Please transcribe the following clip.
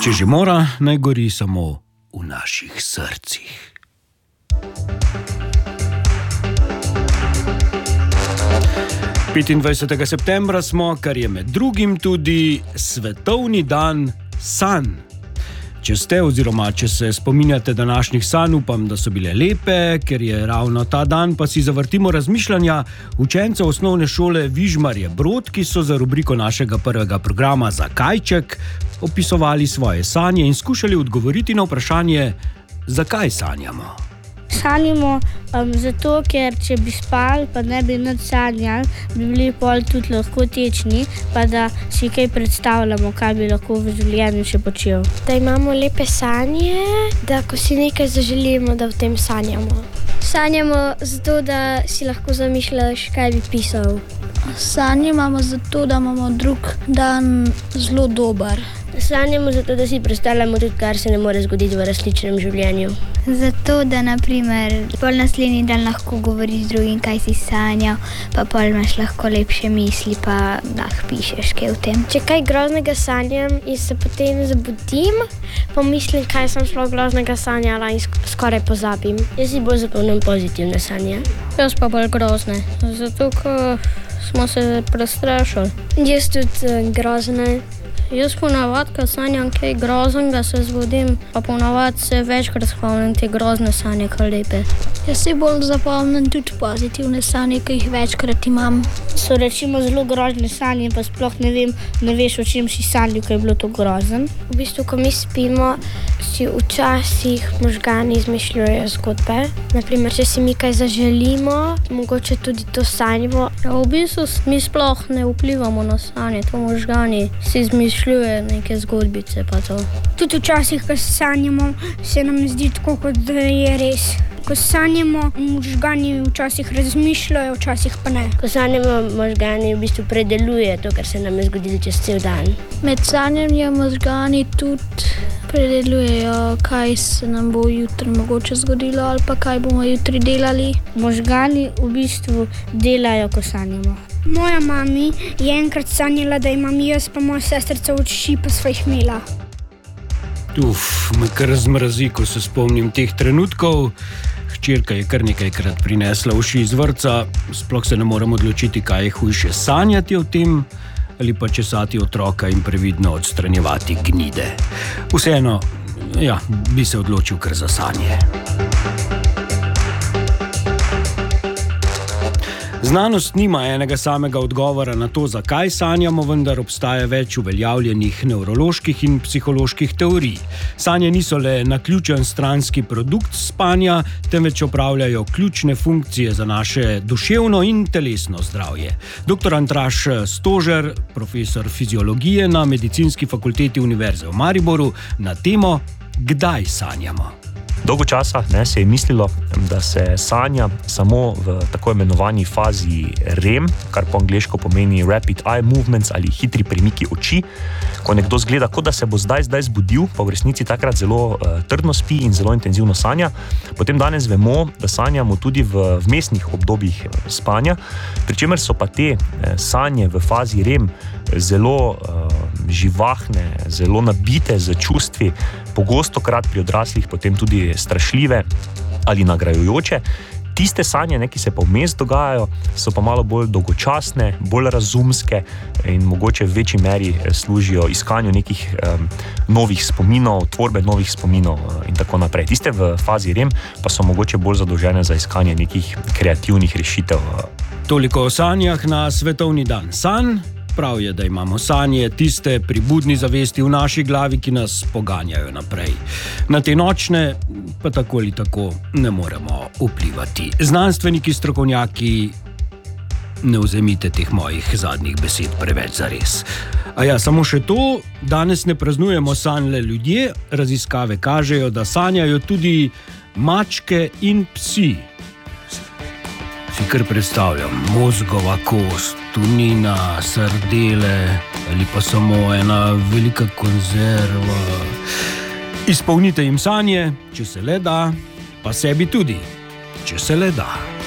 Če že mora, naj gori samo v naših srcih. Petindvajsetega septembra smo, kar je med drugim tudi svetovni dan sanj. Če ste oziroma če se spominjate današnjih sanj, upam, da so bile lepe, ker je ravno ta dan, pa si zavrtimo razmišljanja učencev osnovne šole Vižmarje Brod, ki so za rubriko našega prvega programa Zakajček opisovali svoje sanje in skušali odgovoriti na vprašanje, zakaj sanjamo. Sanjamo zato, ker če bi spali, pa ne bi nič sanjali, bi bili pol tudi lahko tečni, pa da si kaj predstavljamo, kaj bi lahko v življenju še počel. Da imamo lepe sanje, da ko si nekaj zaželimo, da v tem sanjamo. Sanjamo zato, da si lahko zamišljaš, kaj bi pisal. Sanjamo zato, da imamo drug dan zelo dober. Sanjamo zato, da si predstavljamo tudi, kar se ne more zgoditi v resničnem življenju. Zato, da naprimer pol naslednji dan lahko govoriš z drugim, kaj si sanjal, pa pol imaš lahko lepše misli, pa lahko pišeš kaj v tem. Če kaj groznega sanjam in se potem zabudim, pomislim, kaj sem sploh groznega sanjala in skoraj pozabim. Jaz si bolj zapomnim pozitivne sanje. Jaz pa bolj grozne, zato ker smo se prestrašili. Jaz tudi grozne. Jaz ponavad, ko sanjam kaj groznega, se zbudim, pa ponavad se večkrat spomnim te grozne sanje, kot lepe. Jaz si bolj zapomnim tudi pozitivne sanje, ki jih večkrat imam. So recimo zelo grozne sanje, pa sploh ne veš, o čem si sanjal, ko je bilo to grozen. V bistvu, ko mi spimo, si včasih možgani izmišljujejo zgodbe. Naprimer, če si mi kaj zaželimo, mogoče tudi to sanjamo. Ja, v bistvu mi sploh ne vplivamo na sanje, to možgani si izmišljuje neke zgodbice pa to. Tudi včasih, ko sanjamo, se nam zdi tako, kot da je res. Ko sanjamo, možgani včasih razmišljajo, včasih pa ne. Ko sanjamo, možgani v bistvu predeluje to, kar se nam je zgodilo čez cel dan. Med sanjanjem možgani tudi predelujejo, kaj se nam bo jutri mogoče zgodilo ali pa kaj bomo jutri delali. Možgani v bistvu delajo, ko sanjamo. Moja mami je enkrat sanjala, da imam jaz pa moja sestrica oči pa svojih imela. Me kar zmrazi, ko se spomnim teh trenutkov. Hčerka je kar nekajkrat prinesla uši iz vrtca, sploh se ne moram odločiti, kaj je hujše, sanjati o tem ali pa česati otroka in previdno odstranjevati gnide. Vseeno, bi se odločil kar za sanje. Znanost nima enega samega odgovora na to, zakaj sanjamo, vendar obstaja več uveljavljenih nevroloških in psiholoških teorij. Sanje niso le naključen stranski produkt spanja, temveč opravljajo ključne funkcije za naše duševno in telesno zdravje. Dr. Andraž Stožer, profesor fiziologije na Medicinski fakulteti Univerze v Mariboru, na temo Kdaj sanjamo? Dolgo časa se je mislilo, da se sanja samo v tako imenovani fazi REM, kar po angleško pomeni Rapid Eye Movements ali hitri premiki oči, ko nekdo zgleda, kot da se bo zdaj zbudil, pa v resnici takrat zelo trdno spi in zelo intenzivno sanja. Potem danes vemo, da sanjamo tudi v vmesnih obdobjih spanja, pri čemer so pa te sanje v fazi REM zelo živahne, zelo nabite z čustvi, pogostokrat pri odraslih potem tudi strašljive ali nagrajujoče. Tiste sanje, ki se pa vmes dogajajo, so pa malo bolj dolgočasne, bolj razumske in mogoče v večji meri služijo iskanju nekih novih spominov, tvorbe novih spominov in tako naprej. Tiste v fazi REM pa so mogoče bolj zadolžene za iskanje nekih kreativnih rešitev. Toliko o sanjah na svetovni dan sanj. Prav je, da imamo sanje, tiste pri budni zavesti v naši glavi, ki nas poganjajo naprej. Na te nočne pa tako ali tako ne moremo vplivati. Znanstveniki, strokovnjaki, ne vzemite teh mojih zadnjih besed preveč zares. Samo še to, danes ne praznujemo sanj le ljudje, raziskave kažejo, da sanjajo tudi mačke in psi. Si kar predstavljam, mozgova kost, tunina, sardele ali pa samo ena velika konzerva. Izpolnite jim sanje, če se le da, pa sebi tudi, če se le da.